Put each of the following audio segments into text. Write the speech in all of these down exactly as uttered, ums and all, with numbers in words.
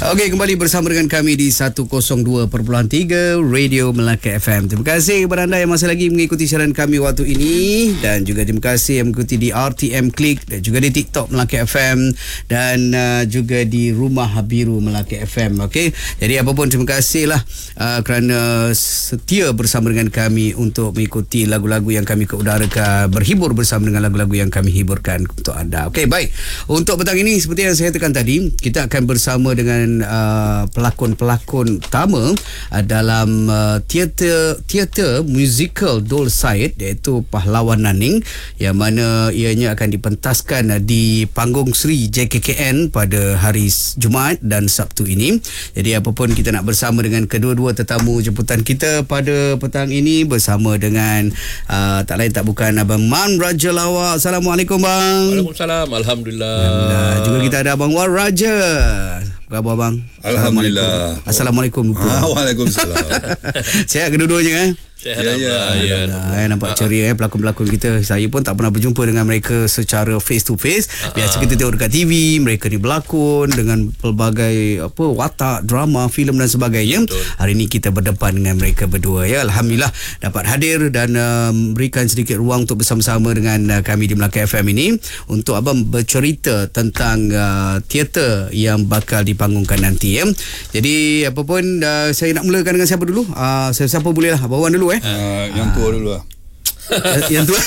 Okey, kembali bersama dengan kami di seratus dua perpuluhan tiga Radio Melaka F M. Terima kasih kepada anda yang masih lagi mengikuti siaran kami waktu ini, dan juga terima kasih yang mengikuti di R T M Click dan juga di TikTok Melaka F M, dan uh, juga di Rumah Biru Melaka F M. Okey, jadi apapun terima kasihlah uh, kerana setia bersama dengan kami untuk mengikuti lagu-lagu yang kami keudarakan, berhibur bersama dengan lagu-lagu yang kami hiburkan untuk anda. Okey, baik. Untuk petang ini seperti yang saya katakan tadi, kita akan bersama dengan uh, pelakon-pelakon utama uh, dalam uh, teater teater musical Dol Said, iaitu Pahlawan Naning, yang mana ianya akan dipentaskan uh, di panggung Sri J K K N pada hari Jumaat dan Sabtu ini. Jadi apapun, kita nak bersama dengan kedua-dua tetamu jemputan kita pada petang ini, bersama dengan uh, tak lain tak bukan Abang Man Raja Lawak. Assalamualaikum bang. Waalaikumsalam. Alhamdulillah. Alhamdulillah. Juga kita ada Abang War Raja. Apa khabar bang? Alhamdulillah. Assalamualaikum. Ah, Waalaikumsalam. Sihat kedua-duanya kan? Sehat, ya, ya. Alhamdulillah. Eh, nampak ceria eh, pelakon-pelakon kita. Saya pun tak pernah berjumpa dengan mereka secara face to face. Biasa kita tengok dekat T V, mereka ni berlakon dengan pelbagai apa watak, drama, filem dan sebagainya. Betul. Hari ini kita berdepan dengan mereka berdua ya. Alhamdulillah dapat hadir dan uh, berikan sedikit ruang untuk bersama-sama dengan uh, kami di Melaka F M ini untuk abang bercerita tentang uh, teater yang bakal dipanggungkan nanti ya. Jadi apa pun, uh, saya nak mulakan dengan siapa dulu? Uh, siapa boleh lah, Abang Wan dulu eh. Uh, yang tua dulu lah. yang tua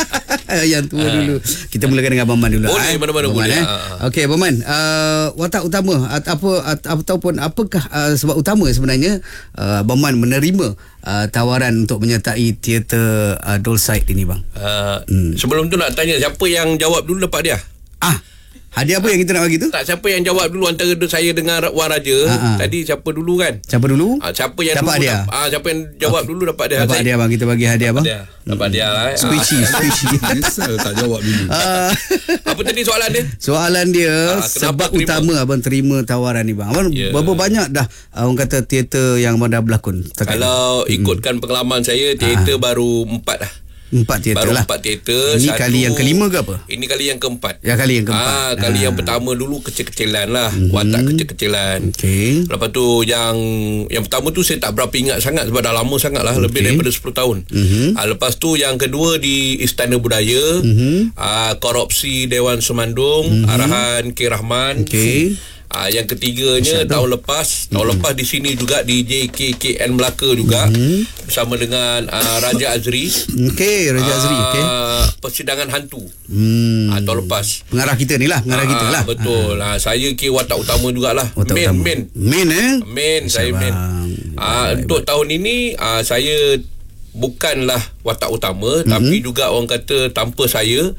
yang tua dulu. Kita mulakan dengan Abang Man dulu. Boleh, mana-mana boleh. Eh? Okey, Abang Man, uh, watak utama apa ataupun apakah uh, sebab utama sebenarnya uh, Abang Man menerima uh, tawaran untuk menyertai teater uh, Dol Said ini bang? Uh, hmm. Sebelum tu nak tanya, siapa yang jawab dulu dapat dia? Ah, hadiah apa yang kita nak bagi tu? Tak, siapa yang jawab dulu antara saya dengan Wan Raja? Ha-ha. Tadi siapa dulu kan? Siapa dulu? Ah, siapa yang dapat dulu hadiah? Ah, siapa yang jawab okay. dulu dapat dia. Dapat hadiah bang, kita bagi hadiah bang. Dapat dia. Dapat dia lah. Eh. Squishy, squishy. Saya tak jawab dulu. Uh, apa tadi soalan dia? Soalan dia, ah, sebab terima? utama abang terima tawaran ni bang. Abang yeah. berapa banyak dah orang kata teater yang abang dah berlakon? Kalau hmm. ikutkan pengalaman saya, teater ah. baru empat lah. Empat teater Baru lah. empat teater. Ini satu, kali yang kelima ke apa? Ini kali yang keempat. Ya, kali yang keempat. Ah, kali ah. yang pertama dulu kecil-kecilan lah. Mm-hmm. Watak kecil-kecilan. Okay. Lepas tu yang yang pertama tu saya tak berapa ingat sangat sebab dah lama sangat lah. Okay. Lebih daripada sepuluh tahun. Mm-hmm. Ah, lepas tu yang kedua di Istana Budaya. Mm-hmm. Ah, Korupsi Dewan Semandung. Mm-hmm. Arahan K. Rahman. Okay. Ah, yang ketiganya Masyarakat. tahun lepas tahun mm-hmm. lepas di sini juga di J K K N Melaka juga mm-hmm. bersama dengan uh, Raja Azri. Okey, Raja Azri. Uh, okey. Persidangan hantu. Hmm. Ah, tahun lepas. Pengarah kita ni lah, pengarah ah, kita lah. Betul. Ah. Ah, saya kira watak utama jugalah. Watak main, utama. main. Main eh? Main, saya main. Ah, untuk tahun ini ah, saya bukanlah watak utama, mm-hmm. tapi juga orang kata tanpa saya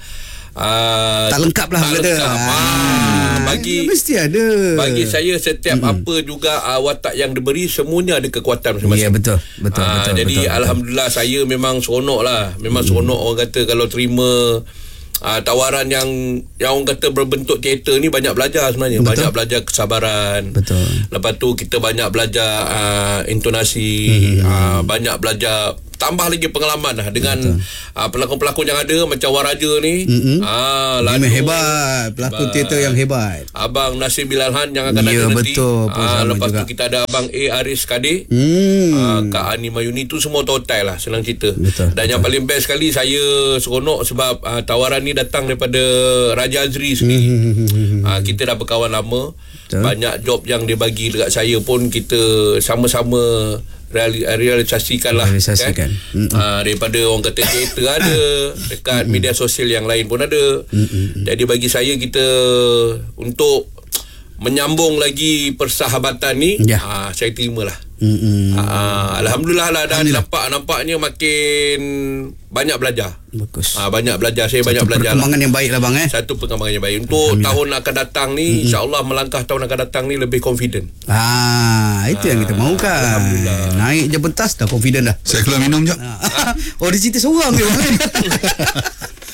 Uh, tak lengkap lah tak kata. Lengkap. Ah, bagi mesti ada. Bagi saya setiap mm-hmm. apa juga uh, watak yang diberi semuanya ada kekuatan masing-masing. Ya, betul. Betul, uh, betul. Jadi betul, alhamdulillah betul. Saya memang seronok lah. Memang mm-hmm. seronok orang kata kalau terima uh, tawaran yang yang orang kata berbentuk teater ni, banyak belajar sebenarnya. Betul. Banyak belajar kesabaran. Betul. Lepas tu kita banyak belajar uh, intonasi, mm-hmm. uh, banyak belajar, tambah lagi pengalaman lah dengan uh, pelakon-pelakon yang ada macam Wan Raja ni. Mm-hmm. Ah, lalu hebat, pelakon hebat. Teater yang hebat. Abang Nasir Bilalhan yang akan ya, ada nanti. Betul. Ah, lepas juga. tu kita ada Abang A. Aris Kadir. Mm. Ah, Kak Ani Mayuni tu semua total lah, senang cerita. Betul, Dan betul. yang paling best sekali saya seronok sebab uh, tawaran ni datang daripada Raja Azri sendiri. Mm-hmm. Ah, kita dah berkawan lama. Betul. Banyak job yang dia bagi dekat saya pun kita sama-sama realisasikan lah realisasikan. Kan? Uh, daripada orang kata teater ada, dekat mm-hmm. media sosial yang lain pun ada. Mm-hmm. Jadi bagi saya, kita untuk menyambung lagi persahabatan ni, yeah. uh, saya terima lah. Mm-hmm. Uh, Alhamdulillah lah, dah nampak nampaknya makin banyak belajar. Bagus. Uh, banyak belajar, saya Satu banyak belajar. Perkembangan lah. yang baik lah bang eh. Satu perkembangan yang baik. Untuk tahun akan datang ni, mm-hmm. insya-Allah melangkah tahun akan datang ni lebih confident. Ah, itu ah, yang kita mahukan. Alhamdulillah. Naik je pentas dah confident dah. Saya keluar minum jap. Oh, dia cerita seorang je bang.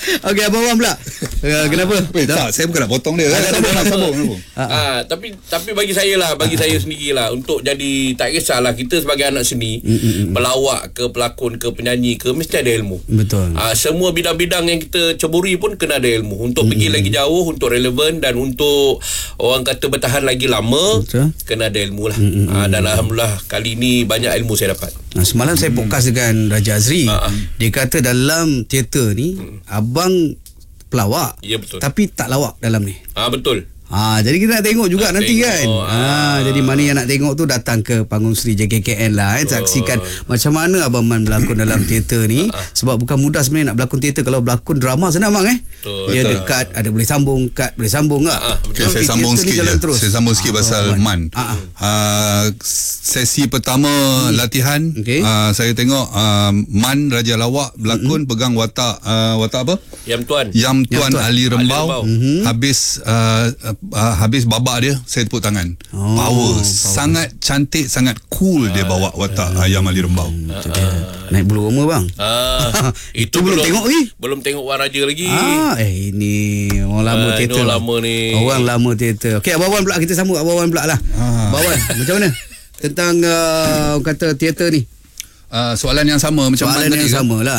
Okey, Abang Wan pula. Uh, kenapa? Weh, tak, saya bukan nak potong dia. Sambung, nak sambung, sambung. Ah, tapi tapi bagi saya lah, bagi saya sendirilah, untuk jadi, tak kisahlah kita sebagai anak seni, mm-mm. pelawak ke, pelakon ke, penyanyi ke, mesti ada ilmu. Betul. Ah, semua bidang-bidang yang kita ceburi pun kena ada ilmu untuk mm-hmm. pergi lagi jauh, untuk relevan, dan untuk orang kata bertahan lagi lama. Betul. Kena ada ilmu lah. Mm-hmm. Ah, dan alhamdulillah kali ni banyak ilmu saya dapat. Nah, semalam mm. saya podcast dengan Raja Azri. Ah, ah. Dia kata dalam teater ni mm. abang pelawak. Ya, betul. Tapi tak lawak dalam ni. Ah, betul. Ha, jadi kita nak tengok juga nak nanti tengok, kan. Ha, jadi mana yang nak tengok tu datang ke Panggung Seri J K K N lah, eh, saksikan macam mana Abang Man berlakon dalam teater ni. Sebab bukan mudah sebenarnya nak berlakon teater. Kalau berlakon drama senang bang eh. Betul. Dia dekat, ada boleh sambung, cut boleh sambung tak? Okay, saya sambung sikit je. Terus. Saya sambung sikit ha, pasal Man. Man. Ha, ha. Uh, sesi pertama hmm. latihan, okay. uh, saya tengok uh, Man Raja Lawak berlakon, hmm. pegang watak uh, watak apa? Yam Tuan. Yam Tuan, Yam Tuan. Ali Rembau. Ali Rembau. Hmm. Habis uh, uh, habis babak dia, saya tepuk tangan. Oh, power. power. Sangat cantik, sangat cool uh, dia bawa watak uh, Ayam Ali Rembau. Uh, uh, Naik bulu roma bang. Uh, itu belum, belum tengok lagi. Belum tengok Wan Raja lagi. Ah, eh ini orang lama uh, teater. Orang lama ni. Orang lama teater. Okey, Abang Wan pula, kita sambung Abang Wan pula lah. Uh. Abang Wan, macam mana tentang uh, kata teater ni? Uh, soalan yang sama macam soalan yang tadi sama kan? lah.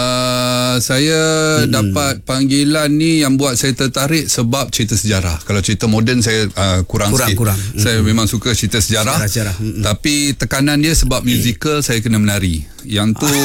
Uh, saya hmm. dapat panggilan ni yang buat saya tertarik sebab cerita sejarah. Kalau cerita moden saya uh, kurang, kurang sikit. Kurang. Saya hmm. memang suka cerita sejarah. sejarah, sejarah. Hmm. Tapi tekanan dia sebab musical, saya kena menari. Yang tu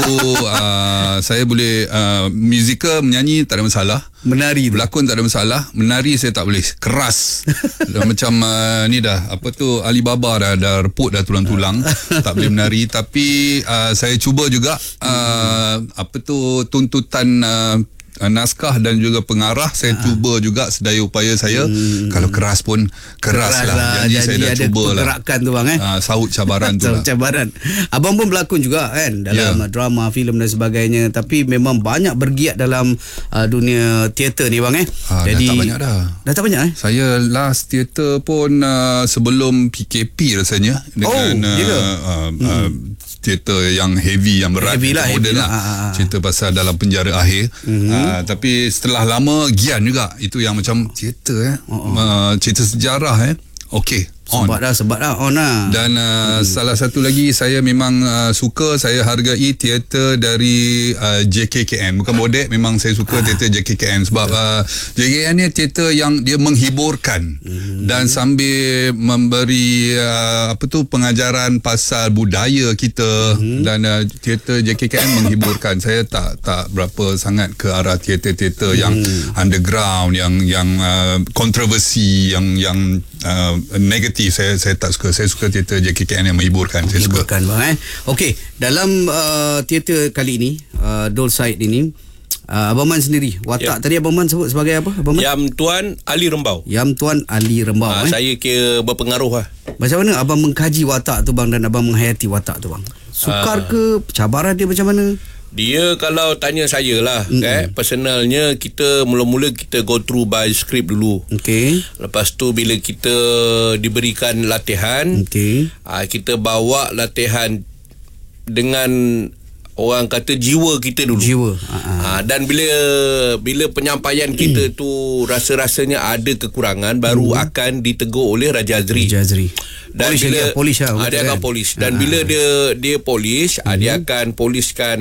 uh, saya boleh uh, musical menyanyi tak ada masalah. Menari berlakon tak ada masalah. Menari saya tak boleh. Keras. Macam uh, ni dah apa tu, Alibaba dah dah reput dah tulang-tulang. Tak boleh menari. Tapi uh, saya cuba juga uh, apa tu tuntutan uh, naskah dan juga pengarah, saya ha. cuba juga sedaya upaya saya. hmm. Kalau keras pun keras, keras lah. lah Jadi, Jadi saya dah cuba lah pergerakan tu bang eh uh, sahut cabaran tu lah. Cabaran. Abang pun berlakon juga kan dalam yeah. drama, filem dan sebagainya. Tapi memang banyak bergiat dalam uh, dunia teater ni bang eh uh, Jadi, dah tak banyak dah Dah tak banyak eh Saya last teater pun uh, sebelum P K P rasanya. Dengan oh, uh, uh, hmm. uh, teater yang heavy, yang berat, heavy lah, heavy lah. lah. Cerita pasal dalam penjara akhir. Mm-hmm. uh, Tapi setelah lama gian juga. Itu yang macam teater eh oh, oh. Uh, cerita sejarah eh okey, on. Sebab dah, sebab dah on lah. Dan uh, hmm. salah satu lagi, saya memang uh, suka, saya hargai teater dari uh, J K K N. Bukan bodek, memang saya suka ah. teater J K K N. Sebab uh, J K K N ni teater yang dia menghiburkan hmm. dan sambil memberi uh, apa tu pengajaran pasal budaya kita. hmm. Dan uh, teater J K K N menghiburkan. Saya tak tak berapa sangat ke arah teater-teater hmm. yang underground, yang yang uh, kontroversi, yang yang uh, negatif. Saya saya tak suka. Saya suka teater J K K N yang menghiburkan. Saya suka. Menghiburkan bang eh. Okey, dalam uh, teater kali ini, uh, Dolside ini, uh, Abang Man sendiri, watak yep. tadi Abang Man sebut sebagai apa? Abang Man? Yam Tuan Ali Rembau. Yam Tuan Ali Rembau. Ha, eh. Saya kira berpengaruh lah. Macam mana abang mengkaji watak tu bang, dan abang menghayati watak tu bang? Sukar uh, ke? Cabaran dia macam mana? Dia kalau tanya saya lah, mm-hmm. eh, personalnya kita mula-mula kita go through by script dulu. Okay. Lepas tu bila kita diberikan latihan, okay. uh, kita bawa latihan dengan orang kata jiwa kita dulu. Jiwa. Uh-huh. Uh, dan bila bila penyampaian kita tu rasa-rasanya ada kekurangan, baru mm. akan ditegur oleh Raja Azri. Raja Azri. Dan polish bila dia, polish lah, uh, dia akan kan? polish. Dan uh-huh. bila dia dia polish, uh-huh. uh, dia akan polishkan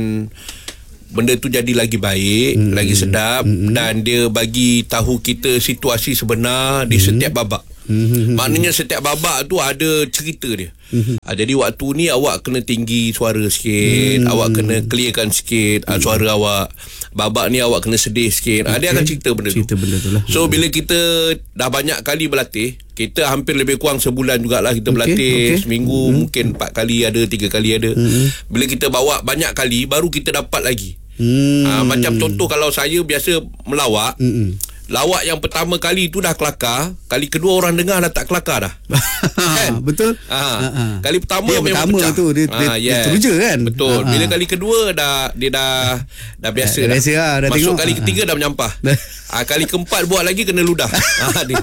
benda tu jadi lagi baik, mm-hmm. lagi sedap, mm-hmm. dan dia bagi tahu kita situasi sebenar di mm-hmm. setiap babak. Mm-hmm. Maknanya setiap babak tu ada cerita dia. Mm-hmm. Ha, jadi waktu ni awak kena tinggi suara sikit, mm. awak kena clearkan sikit mm. suara awak. Babak ni awak kena sedih sikit. Okay. Ha, dia akan cerita benda cerita tu. Benda tu lah. So bila kita dah banyak kali berlatih, kita hampir lebih kurang sebulan jugalah kita okay. berlatih. Okay. Seminggu mm. mungkin empat kali ada, tiga kali ada. Mm. Bila kita bawa banyak kali, baru kita dapat lagi. Mm. Ha, macam contoh kalau saya biasa melawak, mm. lawak yang pertama kali tu dah kelakar, kali kedua orang dengar dah tak kelakar dah. Kan? Betul. Ha. Ha-ha. Kali pertama Dia memang pertama pecah. tu dia, dia, Ha, dia yes. teruja kan. Betul. Ha-ha. Bila kali kedua dah dia dah dah biasa Dah dah. biasa lah, dah Masuk tengok. kali Ha-ha. ketiga dah menyampah. Ah, kali keempat buat lagi kena ludah. Ah, dia.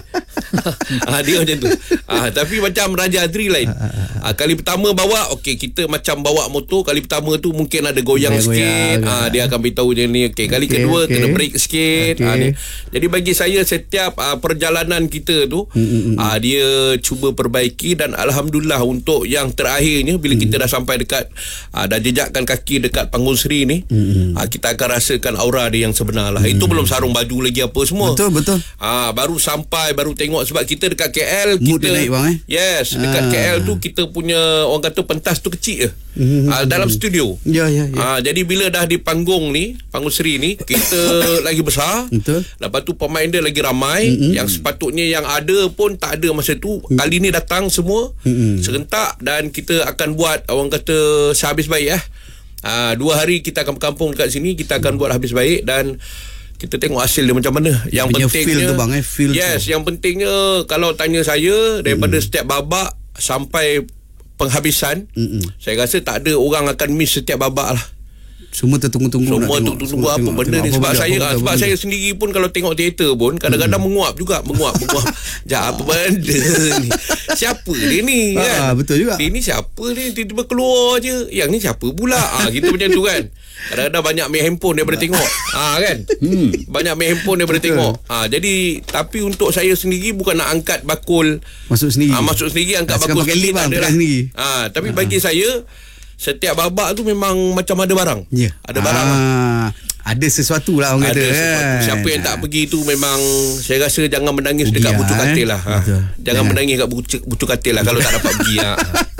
ah, dia macam tu. Ah, tapi macam Raja Azri lain. Ah, kali pertama bawa, okey, kita macam bawa motor, kali pertama tu mungkin ada goyang Dia sikit. goyang, Ah, dia akan beritahu je ni. Okey, kali Okey, kedua okey. kena break sikit. Okey. Ah, ni. Jadi bagi saya setiap ah, perjalanan kita tu Mm-mm. ah, dia cuba perbaiki, dan alhamdulillah untuk yang terakhirnya bila kita dah sampai dekat ah, dah jejakkan kaki dekat Panggung Seri ni, ah, kita akan rasakan aura dia yang sebenar lah. Itu belum sarung baju lagi apa semua. Betul, betul. Ah, baru sampai, baru tengok, sebab kita dekat K L, Mood kita dia naik, bang, eh? yes, dekat Ah. K L tu kita punya orang kata pentas tu kecil je. Mhm. Ah, dalam studio. Ya, ya, ya. Ah, jadi bila dah di panggung ni, Panggung Seri ni, kita lagi besar. Betul. Lepas tu pemain dia lagi ramai. Mm-hmm. Yang sepatutnya yang ada pun tak ada masa tu. Mm. Kali ni datang semua Mm-mm. serentak, dan kita akan buat orang kata sehabis baik eh. Ah, dua hari kita akan berkampung dekat sini, kita akan buat habis baik, dan kita tengok hasil dia macam mana. Yang Punya pentingnya feel tu bang, eh, feel yes, tu. yang pentingnya kalau tanya saya, daripada mm. setiap babak sampai penghabisan, Mm-mm. saya rasa tak ada orang akan miss setiap babak lah. Semua tertunggu-tunggu nak Semua tengok. tu tunggu apa tengok, benda tengok ni, apa sebab benda, saya apa benda, sebab apa saya benda. sendiri pun kalau tengok teater pun kadang-kadang hmm. menguap juga, menguap menguap. Ja, apa benda ni? Siapa dia ni kan? Ah, betul juga. Dia ni siapa ni, tiba-tiba keluar je. Yang ni siapa pula? Ah, kita macam tu kan. Kadang-kadang banyak main handphone daripada tengok. Ah kan? Hmm. Banyak main handphone daripada Betul. tengok. Ah, jadi tapi untuk saya sendiri bukan nak angkat bakul Masuk sendiri. Ah, masuk sendiri angkat Ah, sekarang bakul pakai sendiri lip, bang, tak ada pakai lah. sendiri. Ah, tapi bagi saya setiap babak tu memang macam ada barang. Ya. Ada barang lah. Ah, ada sesuatu lah orang Ada kata sesuatu. kan. Siapa yang tak pergi tu memang saya rasa jangan menangis Rugi dekat lah, bucuk eh. katil lah. Ha. Betul. Jangan Jangan. menangis kat bucuk, bucuk katil lah kalau tak dapat pergi. Ha.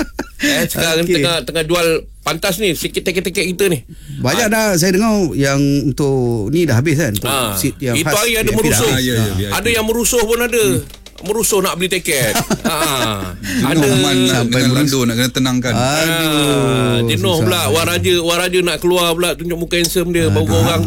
Eh, sekarang Okey. tengah tengah jual pantas ni, sikit tiket-tiket kita ni. Banyak dah saya dengar yang untuk ni dah habis kan. Untuk Ha. seat yang Itu khas hari ada V I P dah merusuh. habis. ya, ya, V I P. Ada yang merusuh pun ada. Merusuh nak beli tiket. ha. Ada Ada Man nak sampai dengan merus- Lando nak kena tenangkan. Aduh. Ah, jenuh susah. pula Wan Raja Wan Raja nak keluar pula tunjuk muka handsome dia bau orang.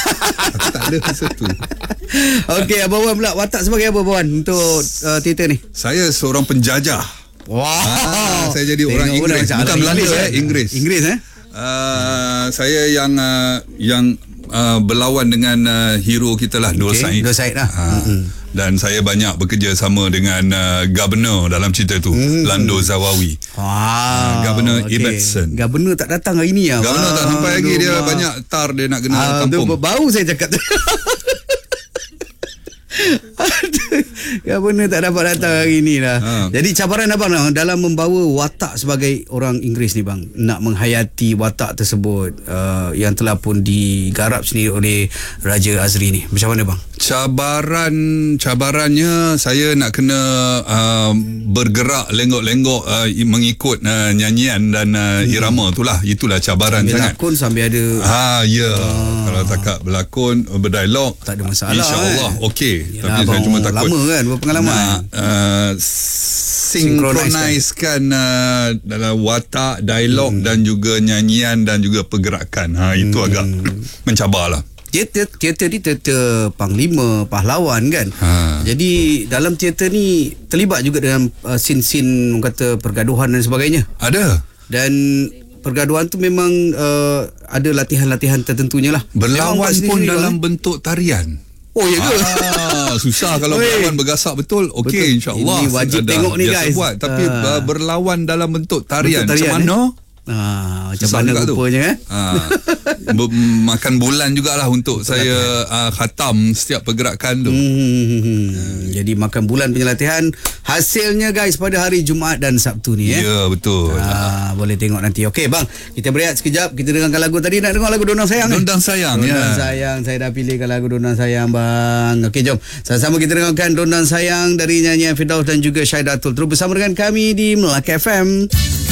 Tak ada masa tu. Okey, Abang Wan pula watak sebagai apa Abang Wan untuk uh, teater ni? Saya seorang penjajah. Wow. Ah, saya jadi orang Tengok Inggeris. dah macam Bukan orang Belanda, Inggeris, eh, Inggeris. Inggeris eh? Uh, saya yang uh, yang uh, berlawan dengan uh, hero kita lah, Nur Okey, Said. Nur Said lah. Uh, Mm-mm. Dan saya banyak bekerja sama dengan uh, Governor dalam cerita tu, Mm. Lando Zawawi. Wow. Governor okey. Ibbotson. Governor tak datang hari ni ah. Governor tak sampai lagi, dia Aduh, banyak tar dia nak kena Ah, tu kampung. baru saya cakap tu. Governor tak dapat datang hari ni lah. Ha. Jadi cabaran abang lah dalam membawa watak sebagai orang Inggeris ni bang, nak menghayati watak tersebut uh, yang telah pun digarap sendiri oleh Raja Azri ni. Macam mana bang? Cabaran cabarannya saya nak kena uh, bergerak lenggok-lenggok uh, mengikut uh, nyanyian dan uh, irama itulah itulah cabaran Sambil sangat. lakon sambil ada Ha ya, kalau takat berlakon berdialog tak ada masalah. Insya-Allah kan? okey. Yalah, Tapi saya abang cuma takut lama kan berpengalaman. nak uh, sinkronisekan uh, dalam watak, dialog hmm. dan juga nyanyian dan juga pergerakan. Ha itu Hmm. agak mencabarlah. Teater, teater ni teater panglima, pahlawan kan. Ha. Jadi dalam teater ni terlibat juga dengan uh, sin-sin orang kata pergaduhan dan sebagainya. Ada Dan pergaduhan tu memang uh, ada latihan-latihan tertentunya lah. Memang berlawan buat pun sendiri-sendiri, dalam bang. bentuk tarian. Oh ya ke? Ah, susah kalau Oi. berlawan bergasak betul. Betul. Okey, insya-Allah. Ini wajib ada tengok ni, biasa guys. Buat. Tapi Ah. uh, berlawan dalam bentuk tarian. Bentuk tarian, Macam mana? Ah, macam Susah mana juga tu. rupanya eh? Ah. Ber- makan bulan jugalah untuk saya uh, khatam setiap pergerakan tu. Hmm, jadi makan bulan punya latihan. Hasilnya guys pada hari Jumaat dan Sabtu ni Ya, eh. yeah, betul. Ah, boleh tengok nanti. Okey bang, kita berehat sekejap. Kita dengarkan lagu tadi. Nak dengar lagu Dondang Sayang ni? Dondang Sayang, Dondang ya. Sayang. Saya dah pilihkan lagu Dondang Sayang bang. Okey jom. Sama-sama kita dengarkan Dondang Sayang dari nyanyian Firdaus dan juga Syaidatul. Terus bersama dengan kami di Melaka F M.